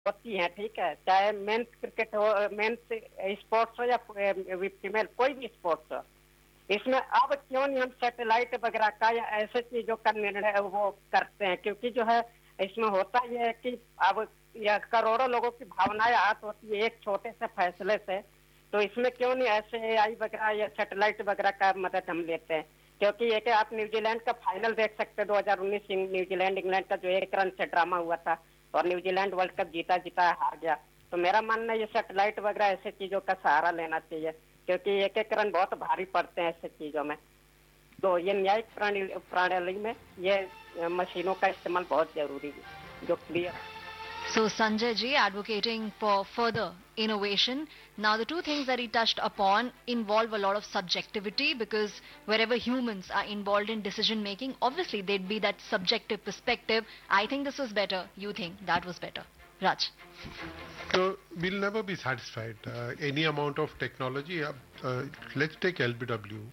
होती हैं, ठीक है, चाहे मेंस क्रिकेट हो, मेंस स्पोर्ट्स हो या फीमेल कोई भी स्पोर्ट्स हो, इसमें अब क्यों नहीं हम सैटेलाइट वगैरह का या ऐसे चीजों का निर्णय वो करते हैं, क्योंकि जो है इसमें होता ये है कि अब यह करोड़ों लोगों की भावनाएं आहत होती है एक छोटे से फैसले से, तो इसमें क्यों नहीं ऐसे एआई वगैरह या सैटेलाइट वगैरह का मदद हम लेते हैं। क्योंकि एक आप न्यूजीलैंड का फाइनल देख सकते हैं 2019 न्यूजीलैंड इंग्लैंड का, जो 1 रन से ड्रामा हुआ था और न्यूजीलैंड वर्ल्ड कप जीता जीता हार गया। तो मेरा मानना है ये सैटेलाइट वगैरह ऐसे चीजों का सहारा लेना चाहिए, क्योंकि 1 रन बहुत भारी पड़ते हैं ऐसे चीजों में। तो ये न्यायिक प्रणाली में ये मशीनों का इस्तेमाल बहुत जरूरी है, जो clear. So Sanjay ji advocating for further innovation. Now the two things that he touched upon involve a lot of subjectivity, because wherever humans are involved in decision making, obviously there'd be that subjective perspective. I think this was better. You think that was better. Raj. So we'll never be satisfied. Any amount of technology. Let's take LBW.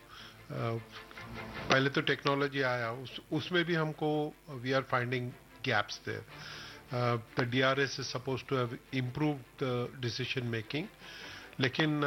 पहले तो technology आया, उसमें भी हमको we are finding gaps there. The DRS is supposed to have improved the decision making, लेकिन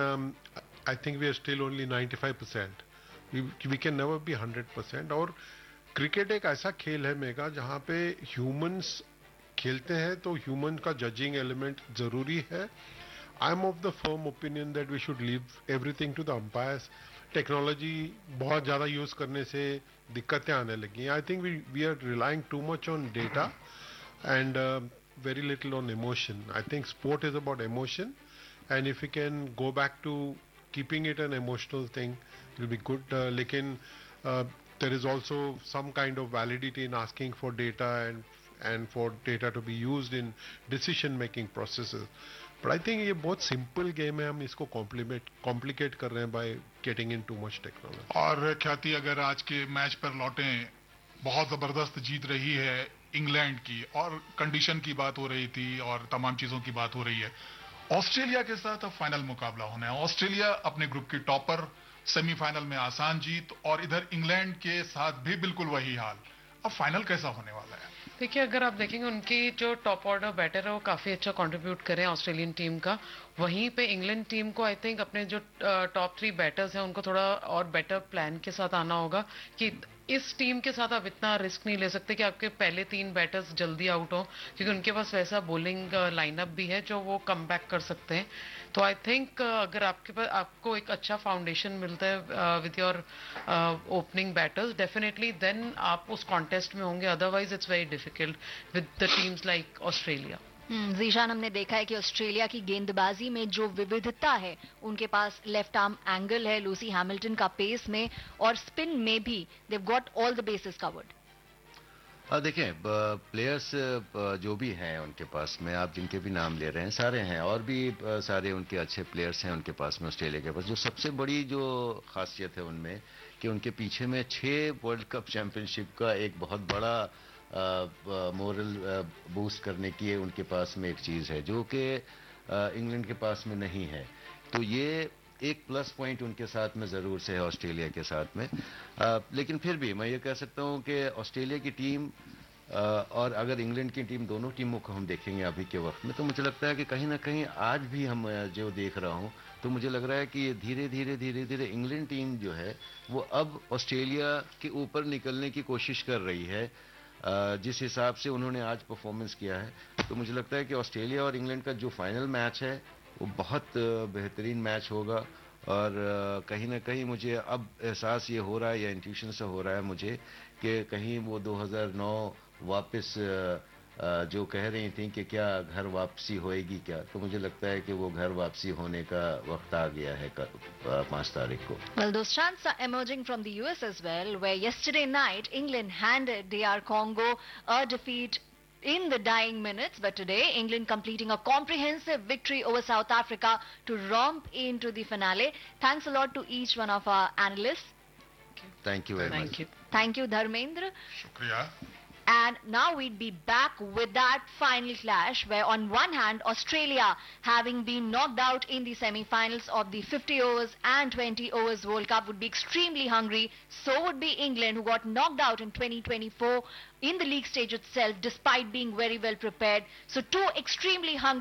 I think we are still only 95%. We can never be 100%. और cricket एक ऐसा खेल है मेगा जहाँ पे ह्यूमंस खेलते हैं, तो ह्यूमन का जजिंग एलिमेंट जरूरी है. I am of the firm opinion that we should leave everything to the umpires. Technology बहुत ज़्यादा यूज़ करने से दिक्कतें आने लगी. I think we are relying too much on data and very little on emotion. I think sport is about emotion, and if we can go back to keeping it an emotional thing, it will be good. Lekin there is also some kind of validity in asking for data and for data to be used in decision making processes. But I think ये बहुत simple game है, हम इसको complicate कर रहे हैं by getting in too much technology. और ख्याति, अगर आज के मैच पर लौटें, बहुत जबरदस्त जीत रही है इंग्लैंड की, और कंडीशन की बात हो रही थी और तमाम चीजों की बात हो रही है. ऑस्ट्रेलिया के साथ अब फाइनल मुकाबला होना है. ऑस्ट्रेलिया अपने ग्रुप की टॉपर, सेमीफाइनल में आसान जीत, और इधर इंग्लैंड के साथ भी बिल्कुल वही हाल. अब फाइनल कैसा होने वाला है? देखिए, अगर आप देखेंगे उनकी जो टॉप ऑर्डर बैटर है वो काफी अच्छा कंट्रीब्यूट करें ऑस्ट्रेलियन टीम का. वहीं पे इंग्लैंड टीम को आई थिंक अपने जो टॉप 3 बैटर्स हैं उनको थोड़ा और बेटर प्लान के साथ आना होगा, कि इस टीम के साथ आप इतना रिस्क नहीं ले सकते कि आपके पहले 3 बैटर्स जल्दी आउट हो, क्योंकि उनके पास वैसा बॉलिंग लाइनअप भी है जो वो कम बैक कर सकते हैं. तो आई थिंक अगर आपके पास आपको एक अच्छा फाउंडेशन मिलता है with your opening batters, definitely then आप उस कॉन्टेस्ट में होंगे. Otherwise it's very difficult with the teams like Australia. Zeeshan, हमने देखा है कि ऑस्ट्रेलिया की गेंदबाजी में जो विविधता है, उनके पास लेफ्ट आर्म एंगल है लूसी हैमिल्टन का पेस में, और स्पिन में भी they got all the basis covered. देखें, प्लेयर्स जो भी हैं उनके पास में, आप जिनके भी नाम ले रहे हैं सारे हैं, और भी सारे उनके अच्छे प्लेयर्स हैं उनके पास में. ऑस्ट्रेलिया के पास जो सबसे बड़ी जो खासियत है उनमें, कि उनके पीछे में 6 वर्ल्ड कप चैंपियनशिप का एक बहुत बड़ा मोरल बूस्ट करने की उनके पास में एक चीज़ है जो कि इंग्लैंड के पास में नहीं है. तो ये एक प्लस पॉइंट उनके साथ में ज़रूर से है ऑस्ट्रेलिया के साथ में. लेकिन फिर भी मैं ये कह सकता हूँ कि ऑस्ट्रेलिया की टीम और अगर इंग्लैंड की टीम, दोनों टीमों को हम देखेंगे अभी के वक्त में, तो मुझे लगता है कि कहीं ना कहीं आज भी हम जो देख रहा हूँ, तो मुझे लग रहा है कि धीरे धीरे इंग्लैंड टीम जो है वो अब ऑस्ट्रेलिया के ऊपर निकलने की कोशिश कर रही है. जिस हिसाब से उन्होंने आज परफॉर्मेंस किया है, तो मुझे लगता है कि ऑस्ट्रेलिया और इंग्लैंड का जो फाइनल मैच है वो बहुत बेहतरीन मैच होगा. और कहीं ना कहीं मुझे अब एहसास ये हो रहा है, या इंट्यूशन से हो रहा है मुझे, कि कहीं वो 2009 वापस जो कह रही थी कि क्या घर वापसी होएगी क्या, तो मुझे लगता है कि वो घर वापसी होने का वक्त आ गया है 5 तारीख को. Well, those chants are emerging from the US as well, where yesterday night England handed DR Congo a defeat in the dying minutes, but today England completing a comprehensive victory over South Africa to romp into the finale. Thanks a lot to each one of our analysts. Thank you very much. Thank you, Dharmendra. शुक्रिया. And now we'd be back with that final clash where on one hand Australia, having been knocked out in the semi-finals of the 50 overs and 20 overs World Cup, would be extremely hungry. So would be England, who got knocked out in 2024 in the league stage itself despite being very well prepared. So two extremely hungry